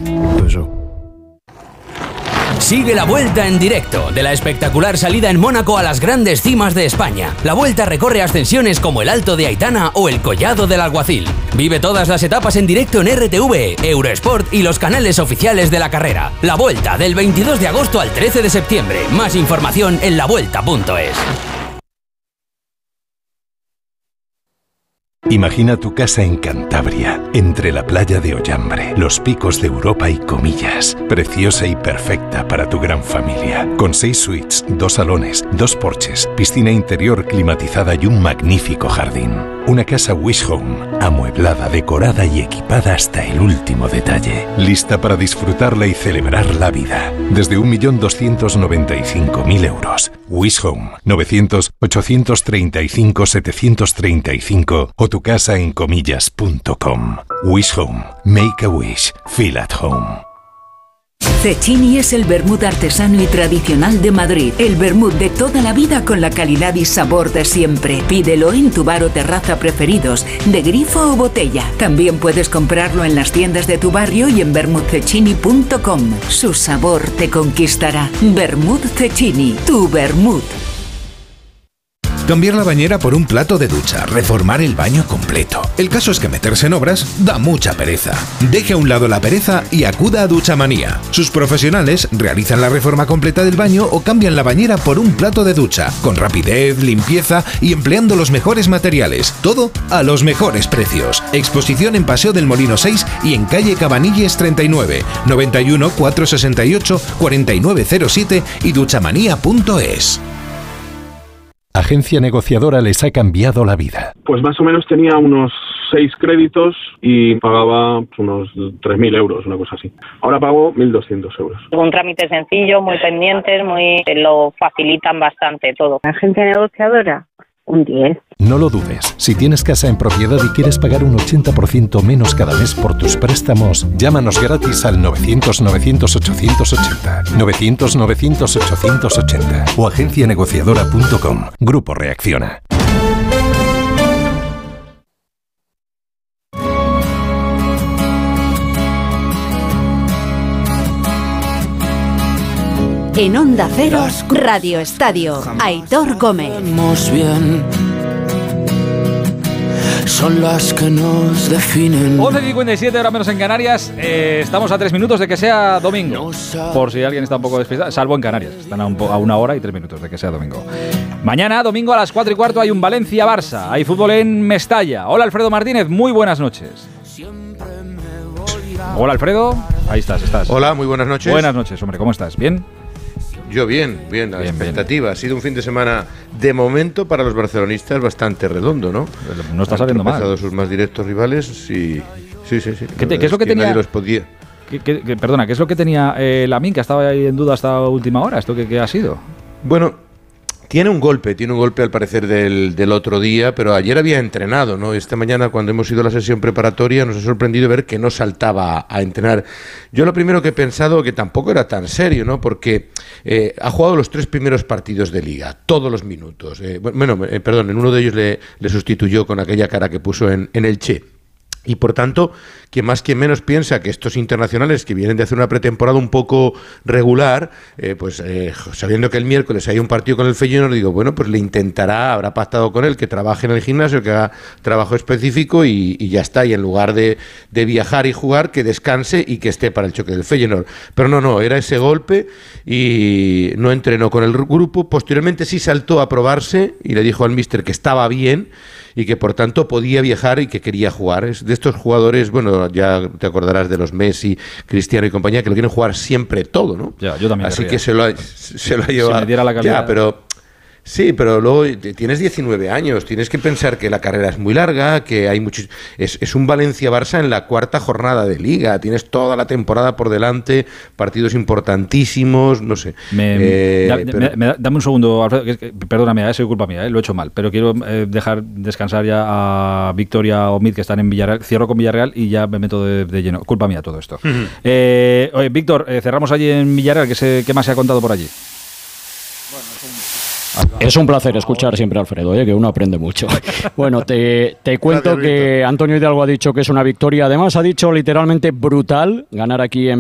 Sigue la Vuelta en directo, de la espectacular salida en Mónaco a las grandes cimas de España. La Vuelta recorre ascensiones como el Alto de Aitana o el Collado del Alguacil. Vive todas las etapas en directo en RTV, Eurosport y los canales oficiales de la carrera. La Vuelta, del 22 de agosto al 13 de septiembre. Más información en lavuelta.es. Imagina tu casa en Cantabria, entre la playa de Ollambre, los picos de Europa y Comillas. Preciosa y perfecta para tu gran familia. Con 6 suites, 2 salones, 2 porches, piscina interior climatizada y un magnífico jardín. Una casa Wish Home, amueblada, decorada y equipada hasta el último detalle. Lista para disfrutarla y celebrar la vida. Desde 1.295.000 euros. Wish Home, 900-835-735 o tu casa en comillas.com. Wish Home. Make a wish. Feel at home. Cecchini es el vermut artesano y tradicional de Madrid. El vermut de toda la vida con la calidad y sabor de siempre. Pídelo en tu bar o terraza preferidos, de grifo o botella. También puedes comprarlo en las tiendas de tu barrio y en vermutcecchini.com. Su sabor te conquistará. Vermut Cecchini, tu vermut. Cambiar la bañera por un plato de ducha, reformar el baño completo. El caso es que meterse en obras da mucha pereza. Deje a un lado la pereza y acuda a Duchamanía. Sus profesionales realizan la reforma completa del baño o cambian la bañera por un plato de ducha, con rapidez, limpieza y empleando los mejores materiales. Todo a los mejores precios. Exposición en Paseo del Molino 6 y en calle Cabanilles 39, 91 468 4907 y duchamanía.es. Agencia Negociadora les ha cambiado la vida. Pues más o menos tenía unos 6 créditos y pagaba unos 3.000 euros, una cosa así. Ahora pago 1.200 euros. Un trámite sencillo, muy pendientes, lo facilitan bastante todo. Agencia Negociadora, un 10. No lo dudes. Si tienes casa en propiedad y quieres pagar un 80% menos cada mes por tus préstamos, llámanos gratis al 900-900-880, 900-900-880 o agencianegociadora.com. Grupo Reacciona. En Onda Cero, Radio Estadio, Aitor Gómez. Bien. Son las que nos definen. 11:57, ahora menos en Canarias. Estamos a 3 minutos de que sea domingo. Por si alguien está un poco despistado, salvo en Canarias. Están a 1 hora y 3 minutos de que sea domingo. Mañana, domingo a las 4:15, hay un Valencia-Barça. Hay fútbol en Mestalla. Hola, Alfredo Martínez, muy buenas noches. Hola, Alfredo. Ahí estás. Hola, muy buenas noches. Buenas noches, hombre, ¿cómo estás? ¿Bien? Yo bien, la expectativa. Bien. Ha sido un fin de semana, de momento, para los barcelonistas bastante redondo, ¿no? No está saliendo mal. Han pasado sus más directos rivales, sí. ¿Qué es lo que tenía? Nadie los podía. Perdona, ¿qué es lo que tenía Lamine, que estaba ahí en duda hasta última hora? ¿Esto qué ha sido? Bueno, tiene un golpe al parecer del otro día, pero ayer había entrenado, ¿no? Esta mañana, cuando hemos ido a la sesión preparatoria, nos ha sorprendido ver que no saltaba a entrenar. Yo lo primero que he pensado, que tampoco era tan serio, ¿no? Porque ha jugado los 3 primeros partidos de Liga, todos los minutos. En uno de ellos le sustituyó con aquella cara que puso en el Che. Y por tanto, quien más quien menos piensa que estos internacionales que vienen de hacer una pretemporada un poco regular, sabiendo que el miércoles hay un partido con el Feyenoord, digo, bueno, pues le intentará, habrá pactado con él que trabaje en el gimnasio, que haga trabajo específico y ya está, y en lugar de viajar y jugar, que descanse y que esté para el choque del Feyenoord. Pero no, era ese golpe y no entrenó con el grupo. Posteriormente sí saltó a probarse y le dijo al míster que estaba bien y que por tanto podía viajar y que quería jugar. Es de estos jugadores, bueno, ya te acordarás de los Messi, Cristiano y compañía, que lo quieren jugar siempre todo, ¿no? Ya, yo también. Así que se lo ha llevado. Si me diera la calidad. Ya, pero sí, pero luego tienes 19 años, tienes que pensar que la carrera es muy larga, que hay muchos. Es un Valencia-Barça en la 4ª jornada de Liga, tienes toda la temporada por delante, partidos importantísimos, no sé. Dame un segundo, Alfredo, perdóname, ha sido culpa mía, lo he hecho mal, pero quiero dejar descansar ya a Victoria o Mid, que están en Villarreal. Cierro con Villarreal y ya me meto de lleno. Culpa mía todo esto. Oye, Víctor, cerramos allí en Villarreal, ¿qué más se ha contado por allí? Es un placer escuchar siempre a Alfredo, que uno aprende mucho. Bueno, te cuento que Antonio Hidalgo ha dicho que es una victoria, además ha dicho literalmente brutal, ganar aquí en